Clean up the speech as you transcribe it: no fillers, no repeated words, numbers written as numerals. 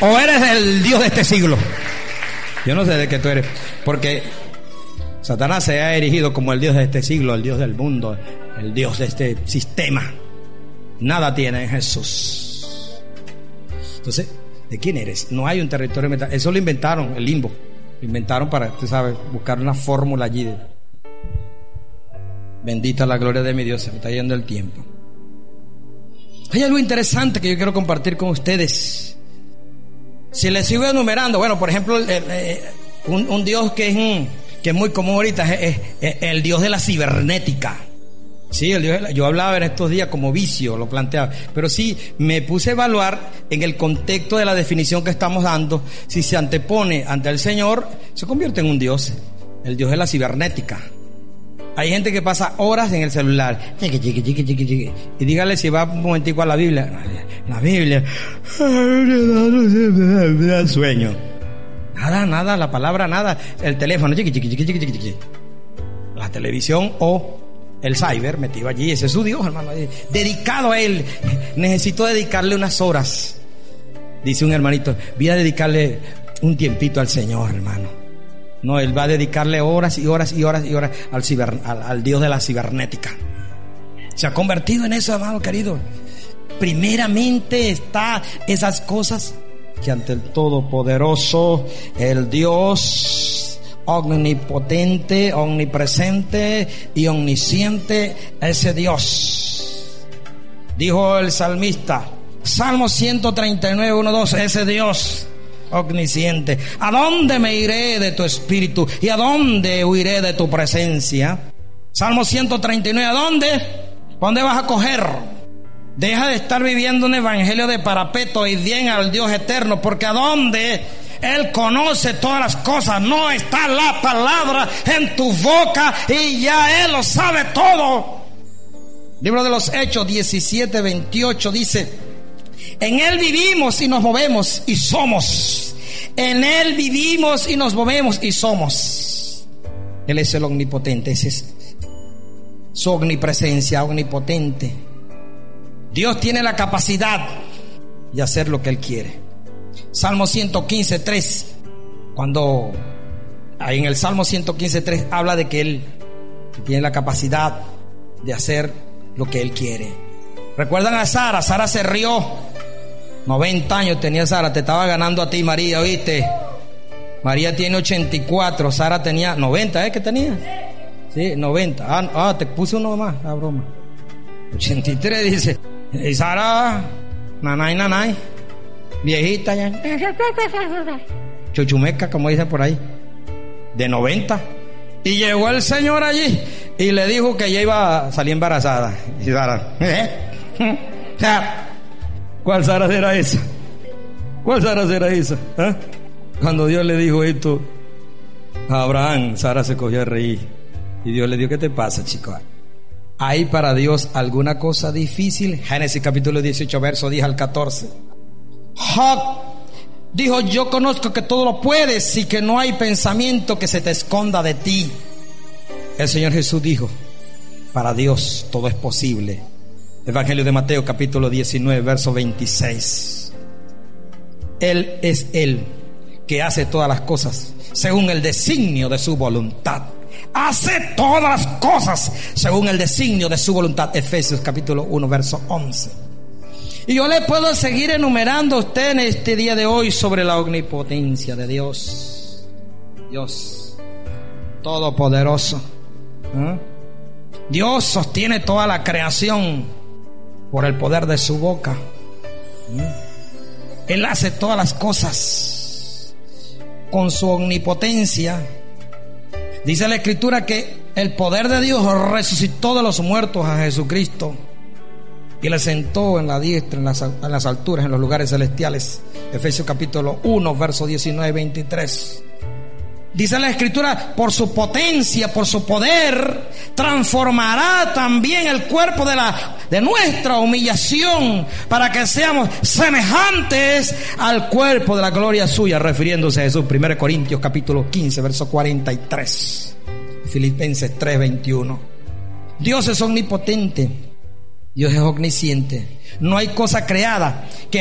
o eres el Dios de este siglo. Yo no sé de qué tú eres, porque Satanás se ha erigido como el Dios de este siglo, el Dios del mundo, el Dios de este sistema. Nada tiene en Jesús. Entonces, ¿de quién eres? No hay un territorio mental. Eso lo inventaron, el limbo. Lo inventaron para, tú sabes, buscar una fórmula allí de... Bendita la gloria de mi Dios, se me está yendo el tiempo. Hay algo interesante que yo quiero compartir con ustedes. Si les sigo enumerando, bueno, por ejemplo, un Dios que es muy común ahorita es el Dios de la cibernética. Sí, yo hablaba en estos días como vicio, lo planteaba, pero sí me puse a evaluar en el contexto de la definición que estamos dando. Si se antepone ante el Señor, se convierte en un Dios, el Dios de la cibernética. Hay gente que pasa horas en el celular. Y dígale si va un momentico a la Biblia. La Biblia. Me da sueño. Nada, la palabra nada. El teléfono. La televisión o el cyber metido allí. Ese es su Dios, hermano. Dedicado a Él. Necesito dedicarle unas horas. Dice un hermanito, voy a dedicarle un tiempito al Señor, hermano. No, él va a dedicarle horas y horas y horas y horas al Dios de la cibernética. Se ha convertido en eso, amado querido. Primeramente está esas cosas que ante el Todopoderoso, el Dios omnipotente, omnipresente y omnisciente, ese Dios. Dijo el salmista, Salmo 139, 1, 2, ese Dios omnisciente. ¿A dónde me iré de tu espíritu? ¿Y a dónde huiré de tu presencia? Salmo 139, ¿a dónde? ¿A dónde vas a coger? Deja de estar viviendo un evangelio de parapeto y bien al Dios eterno, porque a dónde Él conoce todas las cosas. No está la palabra en tu boca y ya Él lo sabe todo. Libro de los Hechos 17, 28 dice: en Él vivimos y nos movemos y somos. En Él vivimos y nos movemos y somos. Él es el omnipotente. Esa es su omnipresencia, omnipotente. Dios tiene la capacidad de hacer lo que Él quiere. Salmo 115, 3. Cuando en el Salmo 115, 3 habla de que Él tiene la capacidad de hacer lo que Él quiere. ¿Recuerdan a Sara? Sara se rió. 90 años tenía Sara, te estaba ganando a ti, María, ¿oíste? María tiene 84, Sara tenía 90, ¿eh? ¿Qué tenía? Sí, 90. Te puse uno más, la broma. 83 dice. Y Sara, nanay, viejita ya. Chuchumeca, como dice por ahí. De 90. Y llegó el Señor allí y le dijo que ella iba a salir embarazada. Y Sara, ¿cuál Sara será esa? ¿Cuál Sara será esa? ¿Eh? Cuando Dios le dijo esto a Abraham, Sara se cogió a reír. Y Dios le dijo, ¿qué te pasa, chico? ¿Hay para Dios alguna cosa difícil? Génesis capítulo 18, verso 10 al 14. Job dijo, yo conozco que todo lo puedes y que no hay pensamiento que se te esconda de ti. El Señor Jesús dijo, para Dios todo es posible. Evangelio de Mateo capítulo 19, verso 26. Él es Él que hace todas las cosas según el designio de su voluntad. Hace todas las cosas según el designio de su voluntad. Efesios capítulo 1, verso 11. Y yo le puedo seguir enumerando a usted en este día de hoy sobre la omnipotencia de Dios. Dios todopoderoso. Dios sostiene toda la creación por el poder de su boca. Él hace todas las cosas con su omnipotencia. Dice la Escritura que el poder de Dios resucitó de los muertos a Jesucristo y le sentó en la diestra, en las alturas, en los lugares celestiales. Efesios capítulo 1, verso 19 y 23. Dice la Escritura, por su potencia, por su poder, transformará también el cuerpo de nuestra humillación para que seamos semejantes al cuerpo de la gloria suya, refiriéndose a Jesús. 1 Corintios capítulo 15, verso 43. Filipenses 3, 21. Dios es omnipotente. Dios es omnisciente. No hay cosa creada que